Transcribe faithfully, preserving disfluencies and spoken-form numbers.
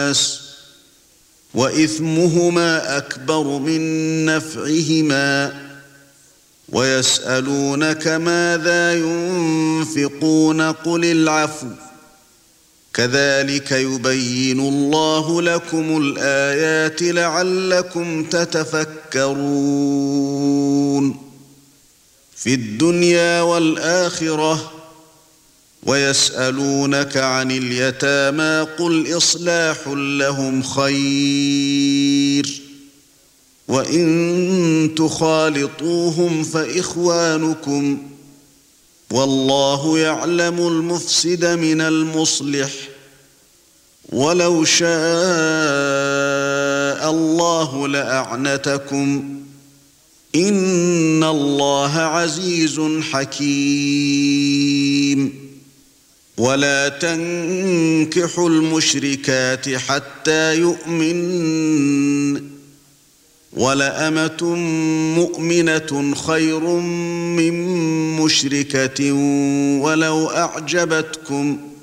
النَّاسِ وَإِثْمُهُمَا أَكْبَرُ مِنْ نَفْعِهِمَا وَيَسْأَلُونَكَ ماذا يُنْفِقُونَ قُلِ الْعَفْوَ كَذَلِكَ يُبَيِّنُ اللَّهُ لَكُمُ الْآيَاتِ لَعَلَّكُمْ تَتَفَكَّرُونَ فِي الدُّنْيَا وَالْآخِرَةِ وَيَسْأَلُونَكَ عَنِ الْيَتَامَى قُلْ إِصْلَاحٌ لَهُمْ خَيْرٌ وَإِن تُخَالِطُوهُمْ فَإِخْوَانُكُمْ وَاللَّهُ يَعْلَمُ الْمُفْسِدَ مِنَ الْمُصْلِحِ وَلَوْ شَاءَ اللَّهُ لَأَعْنَتَكُمْ إِنَّ اللَّهَ عَزِيزٌ حَكِيمٌ وَلَا تَنكِحُوا الْمُشْرِكَاتِ حَتَّى يُؤْمِنَّ وَلَأَمَةٌ مُؤْمِنَةٌ خَيْرٌ مِّن مُّشْرِكَةٍ وَلَوْ أَعْجَبَتْكُمْ